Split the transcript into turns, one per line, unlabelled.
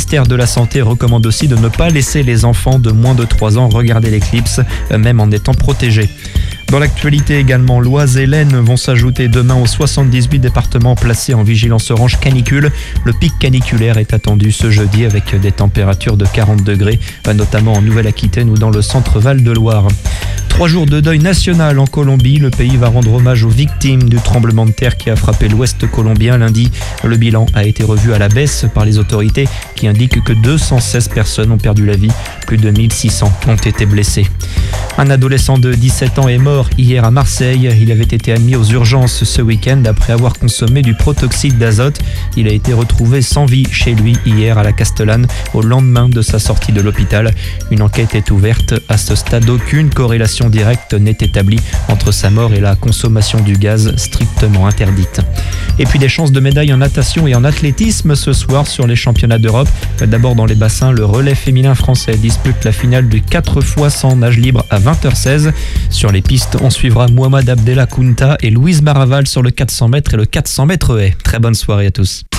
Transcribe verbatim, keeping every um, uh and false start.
ministère de la Santé recommande aussi de ne pas laisser les enfants de moins de trois ans regarder l'éclipse, même en étant protégés. Dans l'actualité également, l'Oise et l'Aisne vont s'ajouter demain aux soixante-dix-huit départements placés en vigilance orange canicule. Le pic caniculaire est attendu ce jeudi avec des températures de quarante degrés, notamment en Nouvelle-Aquitaine ou dans le centre Val-de-Loire. Trois jours de deuil national en Colombie. Le pays va rendre hommage aux victimes du tremblement de terre qui a frappé l'ouest colombien lundi. Le bilan a été revu à la baisse par les autorités qui indiquent que deux cent seize personnes ont perdu la vie. Plus de mille six cents ont été blessés. Un adolescent de dix-sept ans est mort hier à Marseille. Il avait été admis aux urgences ce week-end après avoir consommé du protoxyde d'azote. Il a été retrouvé sans vie chez lui hier à la Castellane au lendemain de sa sortie de l'hôpital. Une enquête est ouverte. À ce stade, aucune corrélation directe n'est établie entre sa mort et la consommation du gaz strictement interdite. Et puis des chances de médailles en natation et en athlétisme ce soir sur les championnats d'Europe. D'abord dans les bassins, le relais féminin français dispute la finale du quatre fois cent nage libre à vingt heures seize. Sur les pistes, on suivra Mohamed Abdellah Kounta et Louise Maraval sur le quatre cents mètres et le quatre cents mètres haies. Très bonne soirée à tous.